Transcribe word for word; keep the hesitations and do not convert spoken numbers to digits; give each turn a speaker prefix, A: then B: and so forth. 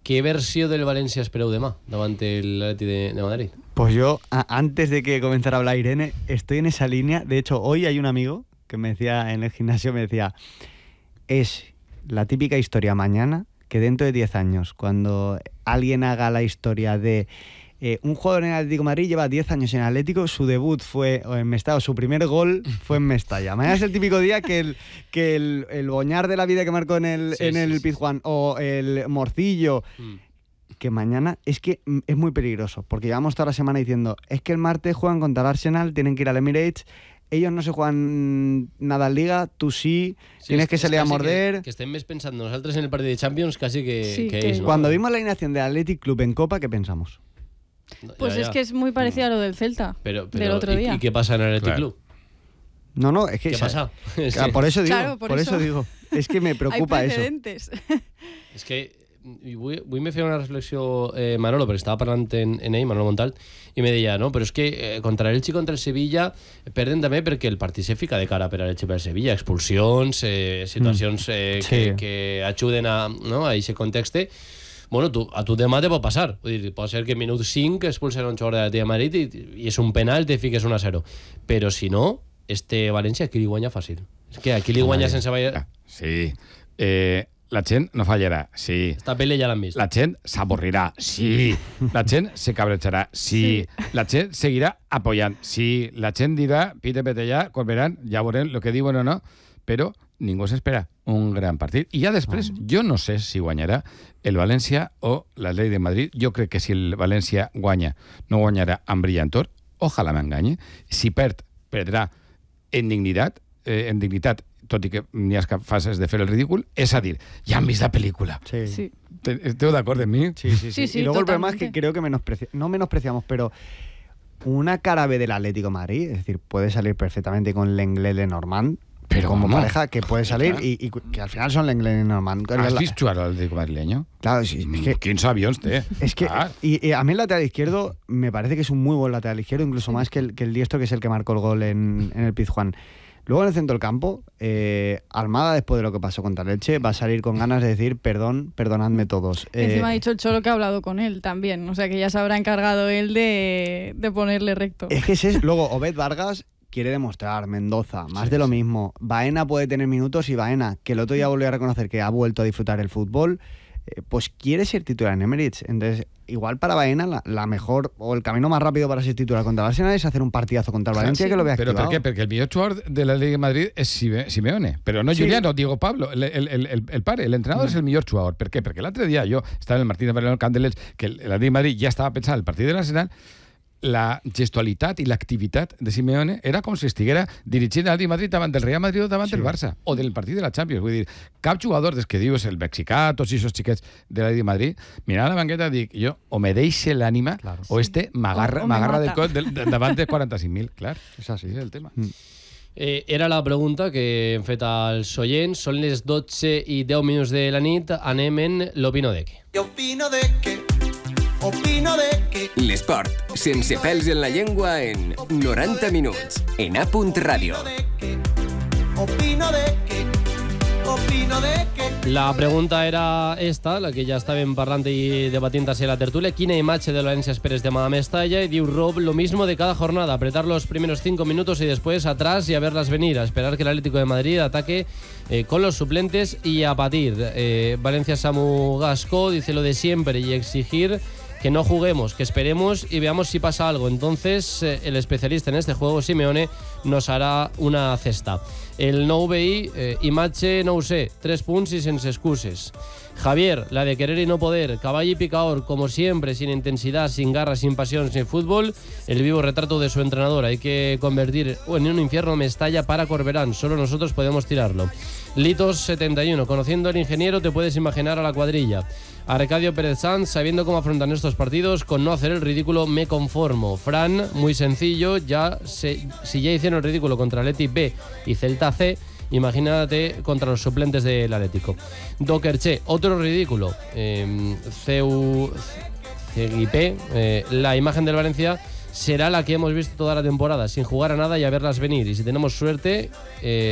A: ¿Qué versión del Valencia espereu demà davant el Atleti de, de Madrid?
B: Pues yo, a, antes de que comenzara a hablar Irene, estoy en esa línea. De hecho, hoy hay un amigo que me decía en el gimnasio, me decía, es la típica historia mañana que dentro de diez años, cuando alguien haga la historia de eh, un jugador en el Atlético de Madrid lleva diez años en el Atlético, su debut fue en Mestalla, su primer gol fue en Mestalla. Mañana es el típico día que el, que el, el Boñar de la vida que marcó en el, sí, en el sí, Pizjuán, sí. o el Morcillo, mm. que mañana es que es muy peligroso, porque llevamos toda la semana diciendo, es que el martes juegan contra el Arsenal, tienen que ir al Emirates, ellos no se juegan nada en Liga, tú sí, sí tienes que salir a morder.
A: Que, que estén més pensando nosotros en el partido de Champions casi que,
C: sí,
A: que,
C: que
A: es, ¿no?
B: Cuando vimos la alineación del Athletic Club en Copa, ¿qué pensamos?
C: Pues ya, es ya. que es muy parecido a lo del Celta,
A: pero, pero,
C: del otro
A: ¿y,
C: día.
A: ¿Y qué pasa en el Athletic Club?
B: No, no, es que...
A: ¿Qué pasa?
B: Es que, por eso digo,
C: claro, por,
B: por
C: eso.
B: eso digo, es que me preocupa
C: Hay
B: eso.
C: precedentes.
A: Es que avui, avui m'he fet una reflexió, eh, Manolo, perquè estava parlant en, en ell, Manolo Montal, i me deia, no, però és que eh, contra l'Elche i contra el Sevilla perden també perquè el partit se fica de cara per a l'Elche i per al Sevilla, expulsions, eh, situacions eh,
B: sí.
A: que, que ajuden a, no, a aquest context. Bueno, tu, a tu demà te pot passar. Vull dir, pot ser que en minut cinc expulsen un jugador de l'Atleti de Madrid i, i és un penal, te fiques un a zero. Però si no, este València aquí li guanya fàcil. És que aquí li guanya sense ballar.
D: Sí. Eh... La gent no fallarà, sí.
A: Esta pele ja l'han vist.
D: La gent s'avorrirà, sí. La gent se cabrejarà, sí. sí. La gent seguirà apoyant, sí. La gent dirà, pite, pete, ja, correran, ja veurem el que diuen o no, però ningú s'espera un gran partit. I ja després, oh. jo no sé si guanyarà el València o l'Atlètic de Madrid. Jo crec que si el València guanya, no guanyarà amb brillantor. Ojalà m'enganye. Si perd, perdrà en dignitat, eh, en dignitat, tot i que n'hi ha fases de fer el ridícul, és a dir, ja han vist la pel·lícula.
B: Sí.
C: sí.
D: ¿Esteu d'acord amb mi?
B: Sí, sí, sí.
C: sí, sí
B: y luego
C: totalmente.
B: El problema es que creo que menospreci- no menospreciamos, pero una cara B del Atlético de Madrid, es decir, puede salir perfectamente con Lenglet de Normand, pero como vamos. pareja que puede salir y, y que al final son Lenglet de Normand.
D: ¿Has visto jugar al Atlético madrileño?
B: Claro, sí. Es que,
D: ¿Quién avions té?
B: Es que, ah. y, y a mí el lateral izquierdo me parece que es un muy buen lateral izquierdo, incluso más que el, que el diestro, que es el que marcó el gol en, en el Pizjuán. Luego en el centro del campo, eh, Almada, después de lo que pasó contra Elche, va a salir con ganas de decir perdón, perdonadme todos.
C: Eh, Encima ha dicho el Cholo que ha hablado con él también, o sea que ya se habrá encargado él de, de ponerle recto.
B: Es que ese es, luego Obed Vargas quiere demostrar, Mendoza, más sí, de lo mismo. Baena puede tener minutos y Baena, que el otro día volvió a reconocer que ha vuelto a disfrutar el fútbol, eh, pues quiere ser titular en Emirates. Entonces, igual para Baena la, la mejor o el camino más rápido para ser titular contra el Arsenal es hacer un partidazo contra el Valencia, sí, que lo vea activado.
D: ¿Pero por qué? Porque el millor jugador de la Liga de Madrid es Simeone, pero no sí. Juliano, Diego Pablo, el, el, el, el pare, el entrenador mm. es el millor jugador. ¿Por qué? Porque l'altre dia jo estava en el Martínez Valero Candelets, que el, la Liga de Madrid ja estava pensant el partit de l'Arsenal, la gestualitat i l'activitat de Simeone era com si estiguera dirigint el Madrid davant del Real Madrid o davant sí. del Barça, o del partit de la Champions. Vull dir, cap jugador des que dius el mexicà, tots aquests xiquets de la de Madrid, mirant a la banqueta dic, jo, o me deixe l'ànima, claro, o este m'agarra, m'agarra del cot del, de, davant de quaranta-cinc mil. Clar, és així, és el tema. Mm.
A: Eh, era la pregunta que hem fet als oients. Són les dotze i deu minuts de la nit. Anem en l'Opino de què.
E: Opino de què? Opino de què?
F: L'esport, sense pèls en la llengua, en noranta minuts, en A Punt Ràdio.
E: Opino de què? Opino de què?
A: La pregunta era esta, la que ja estàvem parlant i debatint hacia la tertulia. ¿Quina imatge del Valencia esperes demà a Mestalla? Y diu Rob, lo mismo de cada jornada, apretar los primeros cinco minutos y después atrás y a verlas venir, a esperar que el Atlético de Madrid ataque eh, con los suplentes y a batir. Eh, Valencia Samu Gasco dice lo de siempre y exigir que no juguemos, que esperemos y veamos si pasa algo. Entonces eh, el especialista en este juego, Simeone, nos hará una cesta. El nou veí, eh, imatge, no ho sé, tres punts y sense excuses. Javier, la de querer y no poder, caball y picador, como siempre, sin intensidad, sin garra, sin pasión, sin fútbol, el vivo retrato de su entrenador. Hay que convertir en un infierno Mestalla para Corberán, solo nosotros podemos tirarlo. Litos setenta y uno, conociendo al ingeniero te puedes imaginar a la cuadrilla. Arcadio Pérez Sanz, sabiendo cómo afrontan estos partidos, con no hacer el ridículo me conformo. Fran, muy sencillo, ya se, si ya hicieron el ridículo contra Atleti B y Celta C, imagínate contra los suplentes del Atlético. Dokerche, otro ridículo. Eh, C U C I P, eh, la imagen del Valencia será la que hemos visto toda la temporada, sin jugar a nada y a verlas venir. Y si tenemos suerte... Eh,